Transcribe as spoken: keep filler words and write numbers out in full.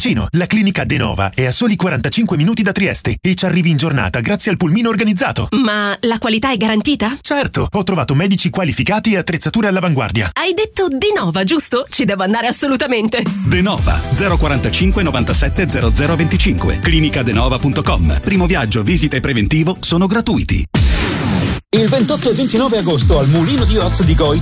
vicino. La clinica De Nova è a soli quarantacinque minuti da Trieste e ci arrivi in giornata grazie al pulmino organizzato. Ma la qualità è garantita? Certo, ho trovato medici qualificati e attrezzature all'avanguardia. Hai detto De Nova, giusto? Ci devo andare assolutamente. De Nova, zero quarantacinque novantasette zero zero venticinque. clinica denova punto com. Primo viaggio, visita e preventivo sono gratuiti. Il ventotto e ventinove agosto al Mulino di Oz di Goit